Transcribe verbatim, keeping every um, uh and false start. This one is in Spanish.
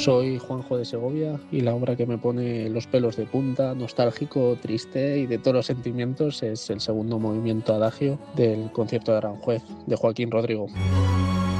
Soy Juanjo de Segovia y la obra que me pone los pelos de punta, nostálgico, triste y de todos los sentimientos es el segundo movimiento adagio del concierto de Aranjuez, de Joaquín Rodrigo.